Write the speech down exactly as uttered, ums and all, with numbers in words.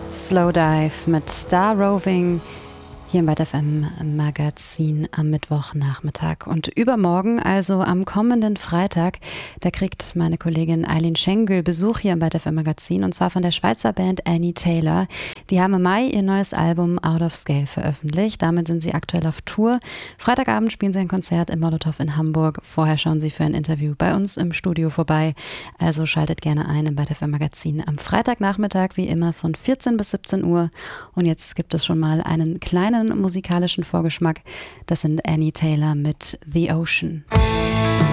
Slowdive mit Star Roving hier im Byte F M Magazin am Mittwochnachmittag. Und übermorgen, also am kommenden Freitag, da kriegt meine Kollegin Eileen Schengel Besuch hier im Byte F M Magazin, und zwar von der Schweizer Band Annie Taylor. Die haben im Mai ihr neues Album Out of Scale veröffentlicht. Damit sind sie aktuell auf Tour. Freitagabend spielen sie ein Konzert im Molotow in Hamburg. Vorher schauen sie für ein Interview bei uns im Studio vorbei. Also schaltet gerne ein im Byte F M Magazin am Freitagnachmittag, wie immer von vierzehn bis siebzehn Uhr. Und jetzt gibt es schon mal einen kleinen musikalischen Vorgeschmack. Das sind Annie Taylor mit The Ocean.